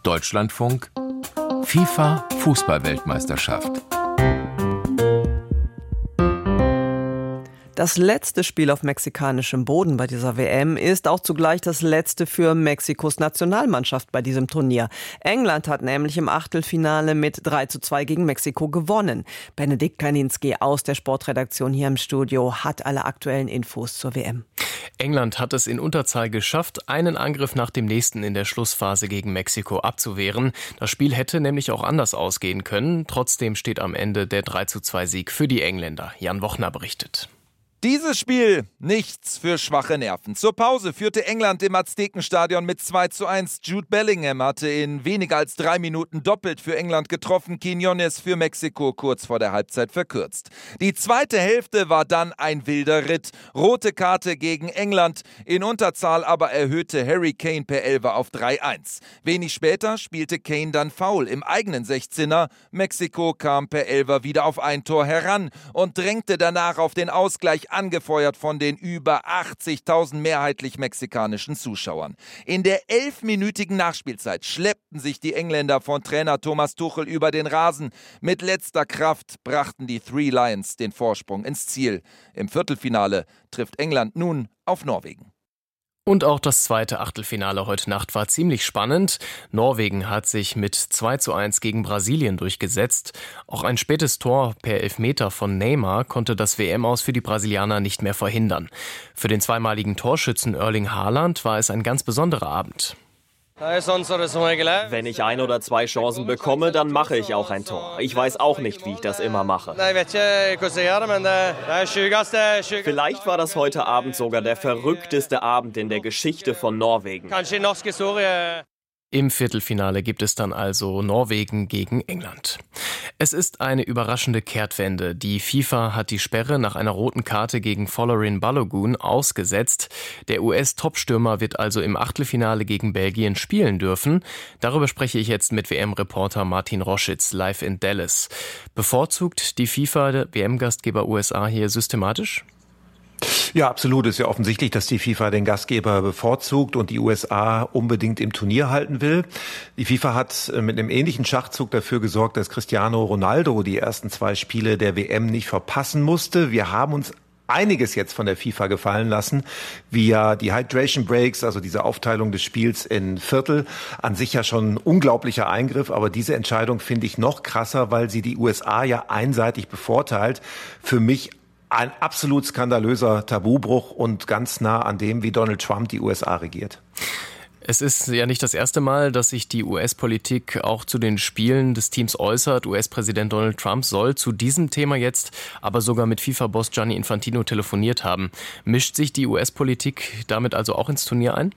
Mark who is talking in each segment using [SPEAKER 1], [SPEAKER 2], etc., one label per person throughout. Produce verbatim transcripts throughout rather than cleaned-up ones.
[SPEAKER 1] Deutschlandfunk FIFA Fußball-Weltmeisterschaft.
[SPEAKER 2] Das letzte Spiel auf mexikanischem Boden bei dieser W M ist auch zugleich das letzte für Mexikos Nationalmannschaft bei diesem Turnier. England hat nämlich im Achtelfinale mit drei zu zwei gegen Mexiko gewonnen. Benedikt Kaninski aus der Sportredaktion hier im Studio hat alle aktuellen Infos zur W M.
[SPEAKER 3] England hat es in Unterzahl geschafft, einen Angriff nach dem nächsten in der Schlussphase gegen Mexiko abzuwehren. Das Spiel hätte nämlich auch anders ausgehen können. Trotzdem steht am Ende der drei zu zwei Sieg für die Engländer. Jan Wochner berichtet.
[SPEAKER 4] Dieses Spiel, nichts für schwache Nerven. Zur Pause führte England im Aztekenstadion mit zwei zu eins. Jude Bellingham hatte in weniger als drei Minuten doppelt für England getroffen. Quiñones für Mexiko kurz vor der Halbzeit verkürzt. Die zweite Hälfte war dann ein wilder Ritt. Rote Karte gegen England. In Unterzahl aber erhöhte Harry Kane per Elfer auf drei eins. Wenig später spielte Kane dann Foul im eigenen sechzehner. Mexiko kam per Elfer wieder auf ein Tor heran und drängte danach auf den Ausgleich, angefeuert von den über achtzigtausend mehrheitlich mexikanischen Zuschauern. In der elfminütigen Nachspielzeit schleppten sich die Engländer von Trainer Thomas Tuchel über den Rasen. Mit letzter Kraft brachten die Three Lions den Vorsprung ins Ziel. Im Viertelfinale trifft England nun auf Norwegen.
[SPEAKER 3] Und auch das zweite Achtelfinale heute Nacht war ziemlich spannend. Norwegen hat sich mit zwei zu eins gegen Brasilien durchgesetzt. Auch ein spätes Tor per Elfmeter von Neymar konnte das W M-Aus für die Brasilianer nicht mehr verhindern. Für den zweimaligen Torschützen Erling Haaland war es ein ganz besonderer Abend.
[SPEAKER 5] Wenn ich ein oder zwei Chancen bekomme, dann mache ich auch ein Tor. Ich weiß auch nicht, wie ich das immer mache. Vielleicht war das heute Abend sogar der verrückteste Abend in der Geschichte von Norwegen.
[SPEAKER 3] Im Viertelfinale gibt es dann also Norwegen gegen England. Es ist eine überraschende Kehrtwende. Die FIFA hat die Sperre nach einer roten Karte gegen Folarin Balogun ausgesetzt. Der U S-Topstürmer wird also im Achtelfinale gegen Belgien spielen dürfen. Darüber spreche ich jetzt mit W M-Reporter Martin Roschitz live in Dallas. Bevorzugt die FIFA der W M-Gastgeber U S A hier systematisch?
[SPEAKER 6] Ja, absolut. Es ist ja offensichtlich, dass die FIFA den Gastgeber bevorzugt und die U S A unbedingt im Turnier halten will. Die FIFA hat mit einem ähnlichen Schachzug dafür gesorgt, dass Cristiano Ronaldo die ersten zwei Spiele der W M nicht verpassen musste. Wir haben uns einiges jetzt von der FIFA gefallen lassen, wie ja die Hydration Breaks, also diese Aufteilung des Spiels in Viertel, an sich ja schon ein unglaublicher Eingriff, aber diese Entscheidung finde ich noch krasser, weil sie die U S A ja einseitig bevorteilt. Für mich ein absolut skandalöser Tabubruch und ganz nah an dem, wie Donald Trump die U S A regiert.
[SPEAKER 3] Es ist ja nicht das erste Mal, dass sich die U S-Politik auch zu den Spielen des Teams äußert. U S-Präsident Donald Trump soll zu diesem Thema jetzt aber sogar mit FIFA-Boss Gianni Infantino telefoniert haben. Mischt sich die U S-Politik damit also auch ins Turnier ein?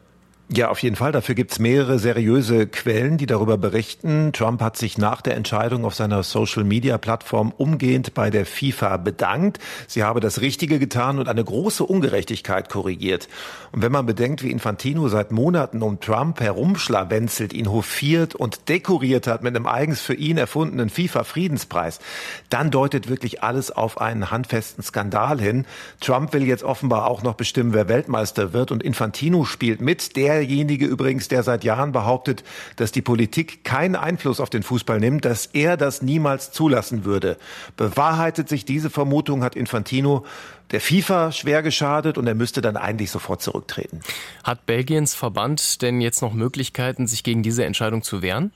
[SPEAKER 6] Ja, auf jeden Fall. Dafür gibt's mehrere seriöse Quellen, die darüber berichten. Trump hat sich nach der Entscheidung auf seiner Social-Media-Plattform umgehend bei der FIFA bedankt. Sie habe das Richtige getan und eine große Ungerechtigkeit korrigiert. Und wenn man bedenkt, wie Infantino seit Monaten um Trump herumschlawenzelt, ihn hofiert und dekoriert hat mit einem eigens für ihn erfundenen FIFA-Friedenspreis, dann deutet wirklich alles auf einen handfesten Skandal hin. Trump will jetzt offenbar auch noch bestimmen, wer Weltmeister wird, und Infantino spielt mit. Der Derjenige übrigens, der seit Jahren behauptet, dass die Politik keinen Einfluss auf den Fußball nimmt, dass er das niemals zulassen würde. Bewahrheitet sich diese Vermutung, hat Infantino der FIFA schwer geschadet und er müsste dann eigentlich sofort zurücktreten.
[SPEAKER 3] Hat Belgiens Verband denn jetzt noch Möglichkeiten, sich gegen diese Entscheidung zu wehren?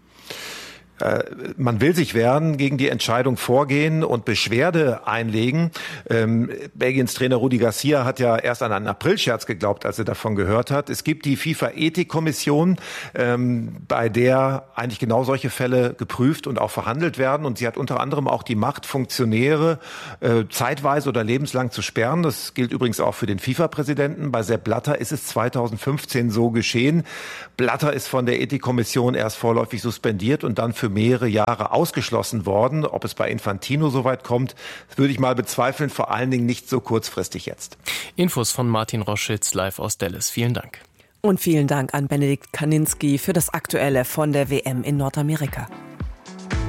[SPEAKER 6] Man will sich wehren, gegen die Entscheidung vorgehen und Beschwerde einlegen. Ähm, Belgiens Trainer Rudi Garcia hat ja erst an einen Aprilscherz geglaubt, als er davon gehört hat. Es gibt die FIFA-Ethikkommission, ähm, bei der eigentlich genau solche Fälle geprüft und auch verhandelt werden. Und sie hat unter anderem auch die Macht, Funktionäre äh, zeitweise oder lebenslang zu sperren. Das gilt übrigens auch für den FIFA-Präsidenten. Bei Sepp Blatter ist es zweitausendfünfzehn so geschehen. Blatter ist von der Ethikkommission erst vorläufig suspendiert und dann für mehrere Jahre ausgeschlossen worden. Ob es bei Infantino soweit kommt, würde ich mal bezweifeln, vor allen Dingen nicht so kurzfristig jetzt.
[SPEAKER 3] Infos von Martin Roschitz live aus Dallas. Vielen Dank.
[SPEAKER 2] Und vielen Dank an Benedikt Kaninski für das Aktuelle von der W M in Nordamerika.